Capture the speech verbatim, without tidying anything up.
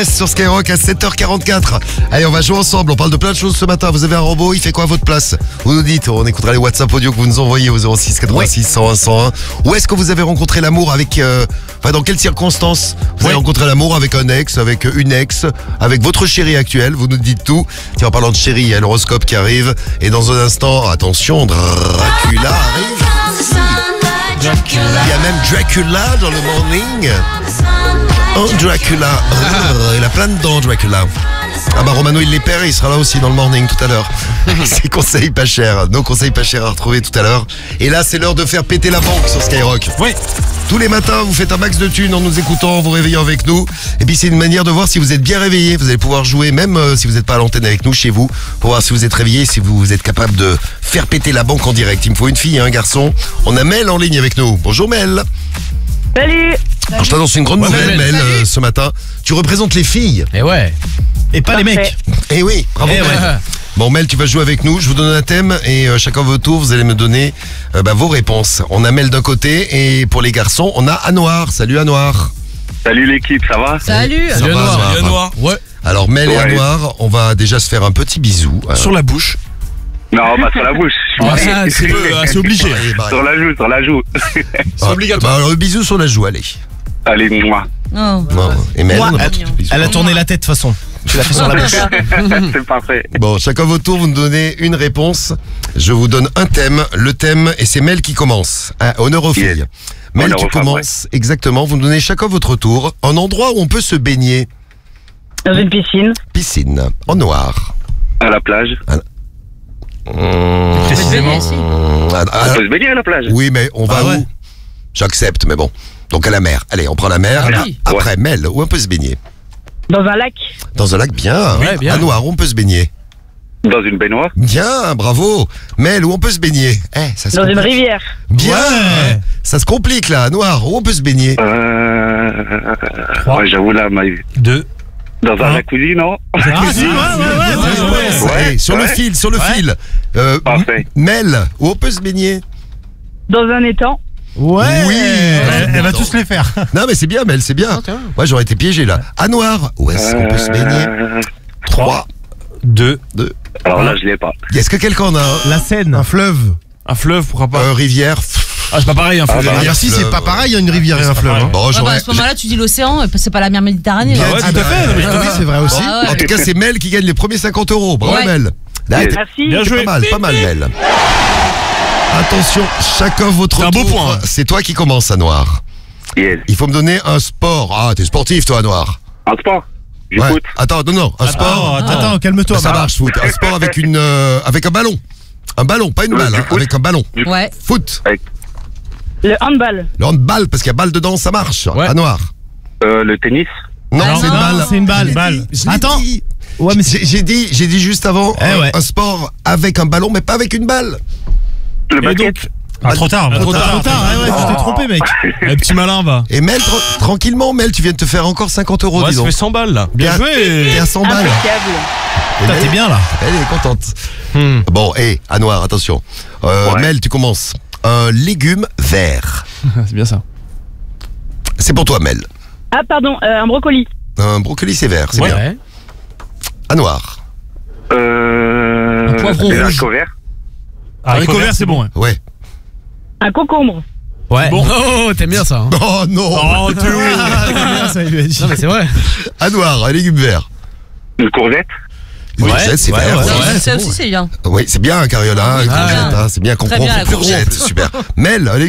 West sur Skyrock à sept heures quarante-quatre. Allez, on va jouer ensemble. On parle de plein de choses ce matin. Vous avez un robot, il fait quoi à votre place? Vous nous dites, on écoutera les WhatsApp audio que vous nous envoyez au zéro six quatre-vingt-six cent un cent un. Où est-ce que vous avez rencontré l'amour avec... Euh, enfin, dans quelles circonstances vous avez rencontré l'amour? Avec un ex, avec une ex, avec votre chérie actuelle? Vous nous dites tout. Tiens, en parlant de chérie, il y a l'horoscope qui arrive. Et dans un instant, attention, Dracula arrive. Il y a même Dracula dans le morning. Oh, Dracula. Il a plein de dents, Dracula. Ah bah Romano il les perd et il sera là aussi dans le morning tout à l'heure. Ses conseils pas chers, nos conseils pas chers à retrouver tout à l'heure. Et là c'est l'heure de faire péter la banque sur Skyrock. Oui. Tous les matins vous faites un max de thunes en nous écoutant, en vous réveillant avec nous. Et puis c'est une manière de voir si vous êtes bien réveillé. Vous allez pouvoir jouer même euh, si vous n'êtes pas à l'antenne avec nous chez vous, pour voir si vous êtes réveillé, si vous êtes capable de faire péter la banque en direct. Il me faut une fille, un garçon. On a Mel en ligne avec nous. Bonjour Mel. Salut. Alors je t'annonce une grande Ouais, nouvelle Mel. Mel euh, ce matin. Tu représentes les filles. Et ouais. Et pas les mecs. Eh oui, bravo Eh Mel. ouais. Bon Mel, tu vas jouer avec nous, je vous donne un thème et euh, chacun votre tour, vous allez me donner euh, bah, vos réponses. On a Mel d'un côté et pour les garçons, on a Anouar. Salut Anouar. Salut l'équipe, ça va? Salut. Ça va, Anouar. noir. Ouais. Alors Mel et Ouais. Anouar, on va déjà se faire un petit bisou. Euh, Sur la bouche. Non, pas sur la bouche. Ah, c'est- c'est euh, c'est obligé. allez, bah, Sur la joue, sur la joue. C'est obligatoire. bah, alors, le bisou sur la joue, allez. Allez, moi. Oh. Non, et Mel, Moi, on a pas mignon. de bisou. Elle a tourné la tête de toute façon. Tu l'as fait sur la bouche. C'est parfait. Bon, chacun votre tour, vous nous donnez une réponse. Je vous donne un thème, le thème, et c'est Mel qui commence. Ah, honneur aux filles. Yes. Mel, Honneur tu aux femmes, commences, exactement. Vous nous donnez chacun votre tour. Un endroit où on peut se baigner. Dans une piscine. Piscine, en noir. À la plage. Mmh, Précisément. mmh, ah, ah, On peut se baigner à la plage. oui, mais on va Ah ouais. où? J'accepte, mais bon. Donc à la mer. Allez, on prend la mer. Ah Ah, oui. Après, Mel, où on peut se baigner? Dans un lac. Dans un lac, bien. Ouais, bien. À noir, où on peut se baigner? Dans une baignoire. Bien, bravo. Mel, où on peut se baigner? Eh, ça se Dans une complique. rivière. Bien. Ouais. Ça se complique là, à noir. Où on peut se baigner? Euh... Trois. Ouais, j'avoue là, ma... Deux. dans un Un. jacuzzi, non? Ah, si, ouais, ouais, ouais, ouais, ouais. Ouais, Eh, sur le ouais. fil, sur le Ouais. fil. Euh, Parfait. Mel, où on peut se baigner? Dans un étang. Ouais. Oui. Elle, elle va tous les faire. Non mais c'est bien, Mel, c'est bien. Moi j'aurais été piégé là. À noir, où est-ce qu'on peut se baigner? Euh... Trois, Deux. deux. Alors là, je l'ai pas. Est-ce que quelqu'un en a un? La Seine. Un fleuve. Un fleuve, pourquoi pas? Euh, rivière. Ah, c'est pas pareil, un fleuve. bah, Ah, rivière, Si, fleuve, c'est pas ouais. pareil, il y a une rivière et un fleuve. hein. Bon, Ouais, bah, j'aurais. à ce moment-là, tu dis l'océan, c'est pas la mer Méditerranée. Bah là. ouais, Ah tout à bah, fait. Non, mais je te oui, dis. c'est vrai aussi. Ah ouais. En tout cas, c'est Mel qui gagne les premiers cinquante euros. Bravo Ouais. Mel. Là, Yes. Merci. Bien joué. pas mal, pas mal Mel. Attention, chacun votre C'est un tour. beau point. C'est toi qui commence à noir. Yes. Il faut me donner un sport. Ah, t'es sportif toi, noir. Un sport. Ouais. J'écoute. Attends, non, non, un Attends, sport. attends. Attends, calme-toi. Ça bah. marche, foot. Un sport avec une, euh, avec un ballon. Un ballon, pas une Euh, balle, du hein, foot. avec un ballon. Ouais. Foot. Le handball. Le handball, parce qu'il y a balle dedans, ça marche. Ouais. À noir. Euh, le tennis. Non, Ah c'est une non, balle. C'est une balle. Je l'ai balle. dit, je l'ai Attends. dit. Ouais, mais J'ai j'ai dit, j'ai dit juste avant Eh un, ouais. un sport avec un ballon, mais pas avec une balle. Le Et basket. donc. Ah, trop tard. Ah, Trop trop tard. tard. Trop tard. Ouais, ouais, tu t'es trompé, mec. Eh, petit malin, va. Et Mel, tra- tranquillement, Mel, tu viens de te faire encore cinquante euros, Ouais, dis ça donc. fait cent balles là. Bien Bien. joué. T'es à cent balles. Impeccable. Et Putain, Mel, t'es bien là. Elle est contente. Hmm. Bon, hé, à noir, attention. Euh, Ouais. Mel, tu commences. Un légume vert. C'est bien ça. C'est pour toi, Mel. Ah, pardon, euh, un brocoli. Un brocoli, c'est vert, c'est bien. Ouais. À noir. Euh... Un poivron des rouge. haricots verts. Haricot vert, c'est bon. Ouais. Ouais. Un concombre. Ouais. Bon. Oh, t'aimes bien ça. hein. Oh non. Oh, tu Ah, t'aimes bien ça, il lui a dit. Non, mais c'est vrai. À noir, un légume vert. Une courgette. Une Ouais, courgette, c'est ouais, vert. ouais, ouais. ouais. Ça c'est aussi, bon. c'est bien. Oui, c'est bien, Cariola. une Ah, courgette, bien. hein, c'est bien. Très Comprends, bien, la courgette, courgette. super. Mel, un